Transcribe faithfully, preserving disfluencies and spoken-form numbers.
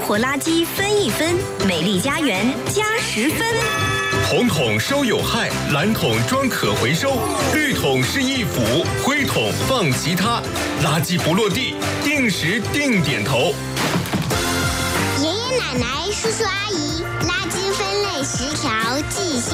活垃圾分一分，美丽家园加十分。 红桶收有害，蓝桶装可回收，绿桶是一腐，灰桶放其他。垃圾不落地，定时定点投。 爷爷奶奶、叔叔阿姨，垃圾分类十条记心。